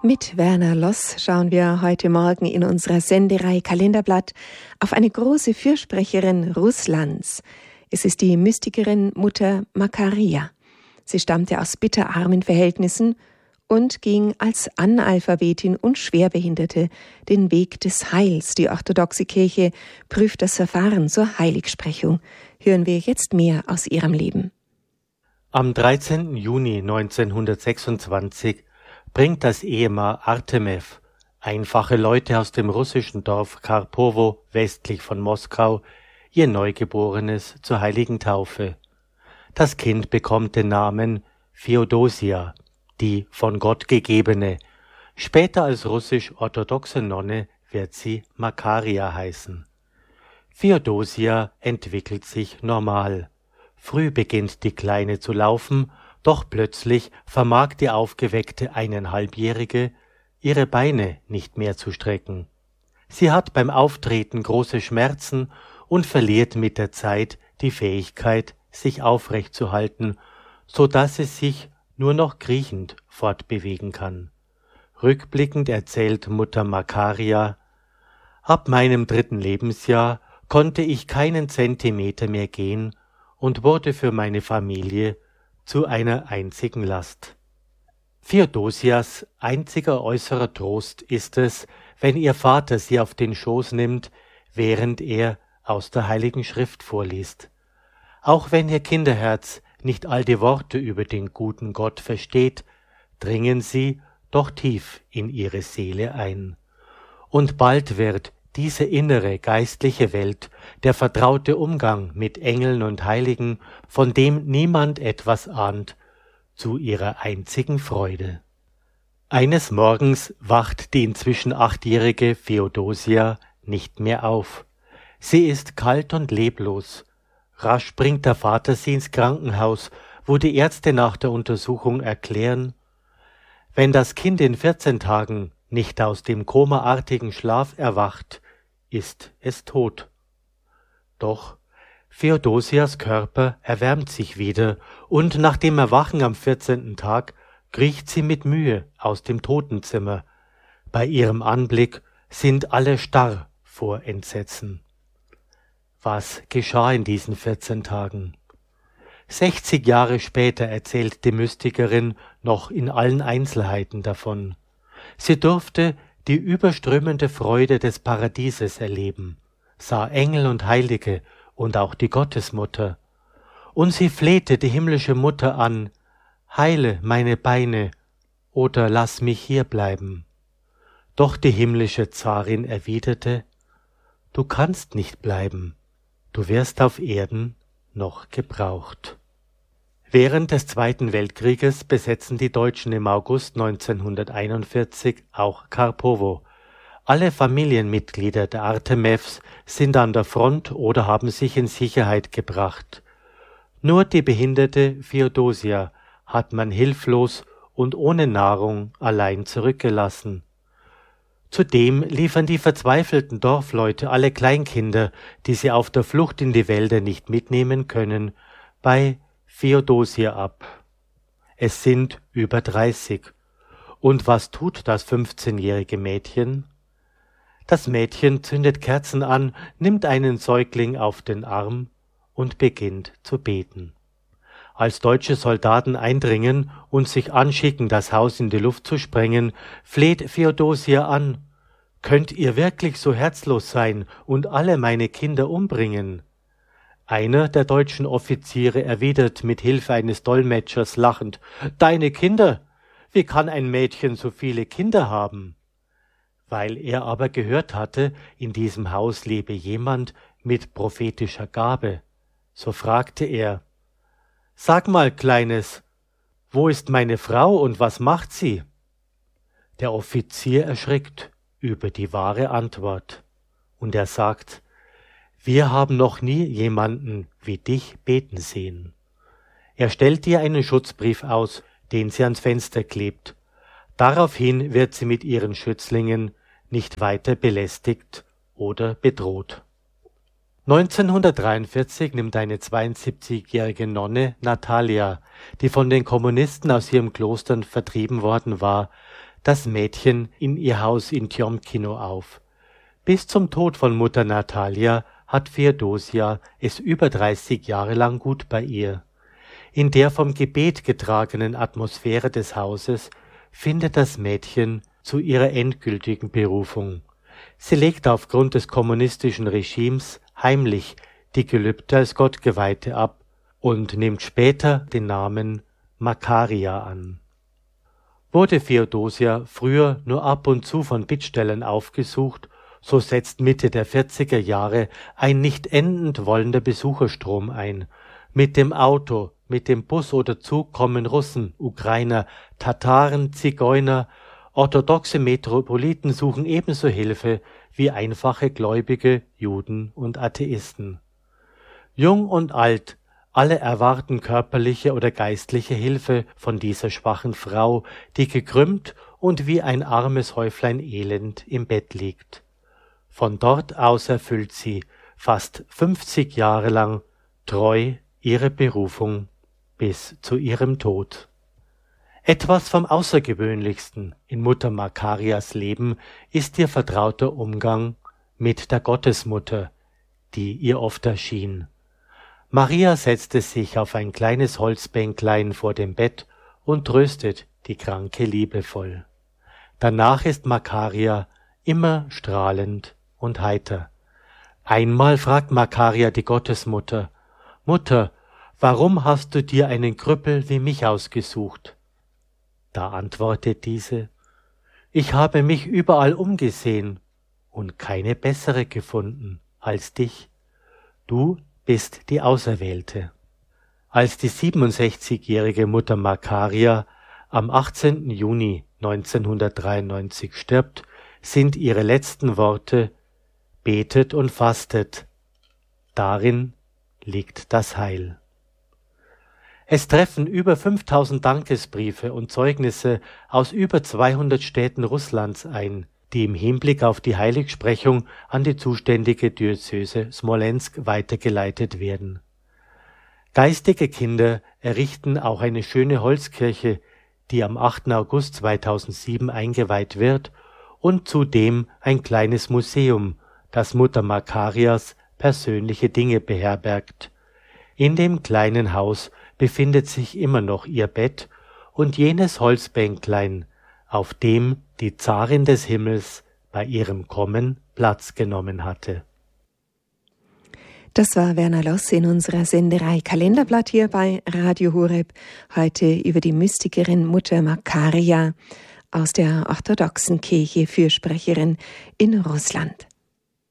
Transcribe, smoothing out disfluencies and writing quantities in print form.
Mit Werner Loss schauen wir heute Morgen in unserer Sendereihe Kalenderblatt auf eine große Fürsprecherin Russlands. Es ist die Mystikerin Mutter Makaria. Sie stammte aus bitterarmen Verhältnissen und ging als Analphabetin und Schwerbehinderte den Weg des Heils. Die orthodoxe Kirche prüft das Verfahren zur Heiligsprechung. Hören wir jetzt mehr aus ihrem Leben. Am 13. Juni 1926 bringt das Ehepaar Artemew, einfache Leute aus dem russischen Dorf Karpowo westlich von Moskau, ihr Neugeborenes zur heiligen Taufe. Das Kind bekommt den Namen Feodosia, die von Gott gegebene. Später als russisch-orthodoxe Nonne wird sie Makaria heißen. Feodosia entwickelt sich normal. Früh beginnt die Kleine zu laufen, doch plötzlich vermag die aufgeweckte 1,5-Jährige ihre Beine nicht mehr zu strecken. Sie hat beim Auftreten große Schmerzen und verliert mit der Zeit die Fähigkeit, sich aufrecht zu halten, so dass sie sich nur noch kriechend fortbewegen kann. Rückblickend erzählt Mutter Makaria: Ab meinem 3. Lebensjahr konnte ich keinen Zentimeter mehr gehen und wurde für meine Familie zu einer einzigen Last. Feodosias einziger äußerer Trost ist es, wenn ihr Vater sie auf den Schoß nimmt, während er aus der Heiligen Schrift vorliest. Auch wenn ihr Kinderherz nicht all die Worte über den guten Gott versteht, dringen sie doch tief in ihre Seele ein. Und bald wird diese innere geistliche Welt, der vertraute Umgang mit Engeln und Heiligen, von dem niemand etwas ahnt, zu ihrer einzigen Freude. Eines Morgens wacht die inzwischen 8-jährige Feodosia nicht mehr auf. Sie ist kalt und leblos. Rasch bringt der Vater sie ins Krankenhaus, wo die Ärzte nach der Untersuchung erklären: Wenn das Kind in 14 Tagen nicht aus dem komaartigen Schlaf erwacht, ist es tot. Doch Feodosias Körper erwärmt sich wieder, und nach dem Erwachen am 14. Tag kriecht sie mit Mühe aus dem Totenzimmer. Bei ihrem Anblick sind alle starr vor Entsetzen. Was geschah in diesen 14 Tagen? 60 Jahre später erzählt die Mystikerin noch in allen Einzelheiten davon. Sie durfte die überströmende Freude des Paradieses erleben, sah Engel und Heilige und auch die Gottesmutter. Und sie flehte die himmlische Mutter an: Heile meine Beine oder lass mich hier bleiben. Doch die himmlische Zarin erwiderte: Du kannst nicht bleiben, du wirst auf Erden noch gebraucht. Während des Zweiten Weltkrieges besetzen die Deutschen im August 1941 auch Karpowo. Alle Familienmitglieder der Artemews sind an der Front oder haben sich in Sicherheit gebracht. Nur die behinderte Feodosia hat man hilflos und ohne Nahrung allein zurückgelassen. Zudem liefern die verzweifelten Dorfleute alle Kleinkinder, die sie auf der Flucht in die Wälder nicht mitnehmen können, bei Feodosia ab. Es sind über 30. Und was tut das 15-jährige Mädchen? Das Mädchen zündet Kerzen an, nimmt einen Säugling auf den Arm und beginnt zu beten. Als deutsche Soldaten eindringen und sich anschicken, das Haus in die Luft zu sprengen, fleht Feodosia an: Könnt ihr wirklich so herzlos sein und alle meine Kinder umbringen? Einer der deutschen Offiziere erwidert mit Hilfe eines Dolmetschers lachend: Deine Kinder? Wie kann ein Mädchen so viele Kinder haben? Weil er aber gehört hatte, in diesem Haus lebe jemand mit prophetischer Gabe, so fragte er: Sag mal, Kleines, wo ist meine Frau und was macht sie? Der Offizier erschrickt über die wahre Antwort, und er sagt: Wir haben noch nie jemanden wie dich beten sehen. Er stellt ihr einen Schutzbrief aus, den sie ans Fenster klebt. Daraufhin wird sie mit ihren Schützlingen nicht weiter belästigt oder bedroht. 1943 nimmt eine 72-jährige Nonne, Natalia, die von den Kommunisten aus ihrem Kloster vertrieben worden war, das Mädchen in ihr Haus in Tjomkino auf. Bis zum Tod von Mutter Natalia hat Feodosia es über 30 Jahre lang gut bei ihr. In der vom Gebet getragenen Atmosphäre des Hauses findet das Mädchen zu ihrer endgültigen Berufung. Sie legt aufgrund des kommunistischen Regimes heimlich die Gelübde als Gottgeweihte ab und nimmt später den Namen Makaria an. Wurde Feodosia früher nur ab und zu von Bittstellern aufgesucht, so setzt Mitte der 40er Jahre ein nicht endend wollender Besucherstrom ein. Mit dem Auto, mit dem Bus oder Zug kommen Russen, Ukrainer, Tataren, Zigeuner, orthodoxe Metropoliten suchen ebenso Hilfe wie einfache Gläubige, Juden und Atheisten. Jung und alt, alle erwarten körperliche oder geistliche Hilfe von dieser schwachen Frau, die gekrümmt und wie ein armes Häuflein Elend im Bett liegt. Von dort aus erfüllt sie fast 50 Jahre lang treu ihre Berufung bis zu ihrem Tod. Etwas vom Außergewöhnlichsten in Mutter Makarias Leben ist ihr vertrauter Umgang mit der Gottesmutter, die ihr oft erschien. Maria setzte sich auf ein kleines Holzbänklein vor dem Bett und tröstet die Kranke liebevoll. Danach ist Makaria immer strahlend und heiter. Einmal fragt Makaria die Gottesmutter: »Mutter, warum hast du dir einen Krüppel wie mich ausgesucht?« Da antwortet diese: »Ich habe mich überall umgesehen und keine bessere gefunden als dich. Du bist die Auserwählte.« Als die 67-jährige Mutter Makaria am 18. Juni 1993 stirbt, sind ihre letzten Worte: »Betet und fastet, darin liegt das Heil.« Es treffen über 5000 Dankesbriefe und Zeugnisse aus über 200 Städten Russlands ein, die im Hinblick auf die Heiligsprechung an die zuständige Diözese Smolensk weitergeleitet werden. Geistige Kinder errichten auch eine schöne Holzkirche, die am 8. August 2007 eingeweiht wird, und zudem ein kleines Museum, das Mutter Makarias persönliche Dinge beherbergt. In dem kleinen Haus befindet sich immer noch ihr Bett und jenes Holzbänklein, auf dem die Zarin des Himmels bei ihrem Kommen Platz genommen hatte. Das war Werner Loss in unserer Senderei Kalenderblatt hier bei Radio Horeb. Heute über die Mystikerin Mutter Makaria aus der orthodoxen Kirche, Fürsprecherin in Russland.